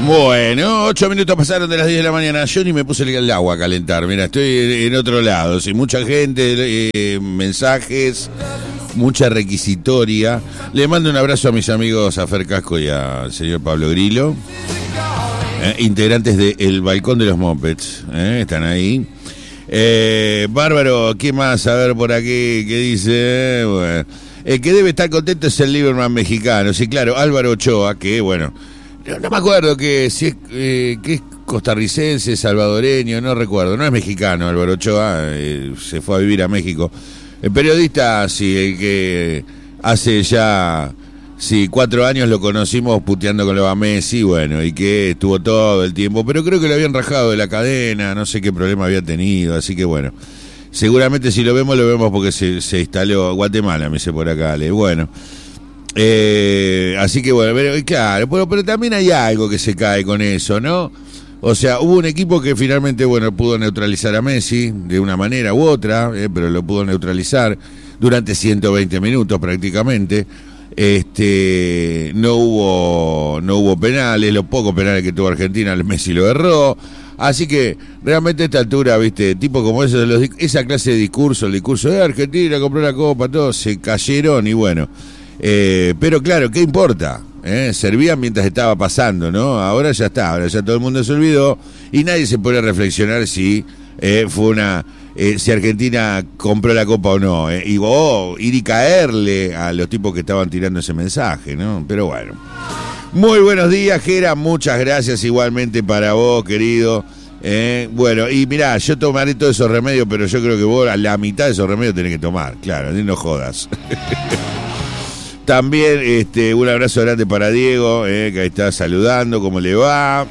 Bueno, 8 minutos pasaron de las 10 de la mañana. Yo ni me puse el agua a calentar. Mira, estoy en otro lado. Sí, mucha gente, mensajes, mucha requisitoria. Le mando un abrazo a mis amigos a Fer Casco y al señor Pablo Grillo, integrantes de El Balcón de los Mopeds. Están ahí. Bárbaro, ¿qué más? A ver por aquí, ¿qué dice? Bueno, el que debe estar contento es el Lieberman mexicano. Sí, claro, Álvaro Ochoa, que bueno, no me acuerdo si es, que es costarricense, salvadoreño, no recuerdo. No es mexicano Álvaro Ochoa, se fue a vivir a México. El periodista, sí, el que hace ya 4 años lo conocimos puteando con los Messi, bueno, y que estuvo todo el tiempo, pero creo que lo habían rajado de la cadena, no sé qué problema había tenido, así que bueno, seguramente si lo vemos porque se instaló Guatemala, me dice por acá, bueno. Así que bueno, pero claro, pero también hay algo que se cae con eso, ¿no? O sea, hubo un equipo que finalmente, bueno, pudo neutralizar a Messi de una manera u otra, pero lo pudo neutralizar durante 120 minutos prácticamente. No hubo penales, los pocos penales que tuvo Argentina, el Messi lo erró. Así que realmente a esta altura, viste, tipo como eso, esa clase de discurso, el discurso de Argentina compró la copa, todos se cayeron y bueno. Pero claro, ¿qué importa? Servían mientras estaba pasando, ¿no? Ahora ya está, ahora ya todo el mundo se olvidó y nadie se pone a reflexionar si si Argentina compró la copa o no, ir y caerle a los tipos que estaban tirando ese mensaje, ¿no? Pero bueno. Muy buenos días, Jera, muchas gracias igualmente para vos, querido. Bueno, y mirá, yo tomaré todos esos remedios, pero yo creo que vos a la mitad de esos remedios tenés que tomar, claro, no jodas. También un abrazo grande para Diego, que ahí está saludando, ¿cómo le va?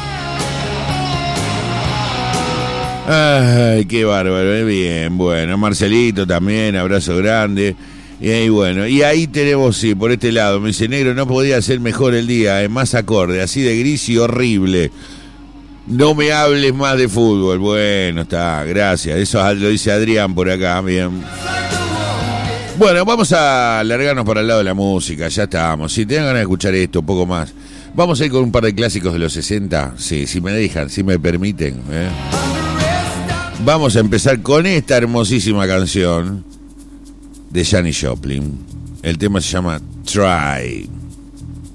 Ay, qué bárbaro, bien, bueno, Marcelito también, abrazo grande. Y bueno, y ahí tenemos, sí, por este lado, me dice, negro, no podía ser mejor el día, más acorde, así de gris y horrible. No me hables más de fútbol. Bueno, está, gracias. Eso lo dice Adrián por acá, bien. Bueno, vamos a largarnos para el lado de la música, ya estamos. Si tengan ganas de escuchar esto, un poco más. Vamos a ir con un par de clásicos de los 60, sí, si me dejan, si me permiten. Vamos a empezar con esta hermosísima canción de Janis Joplin. El tema se llama Try.